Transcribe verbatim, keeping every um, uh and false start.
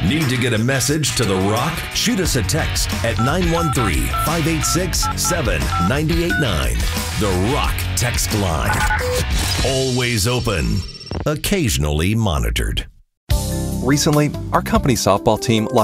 Need to get a message to The Rock? Shoot us a text at nine one three, five eight six, seven nine eight nine. The Rock text line. Always open. Occasionally monitored. Recently, our company softball team lost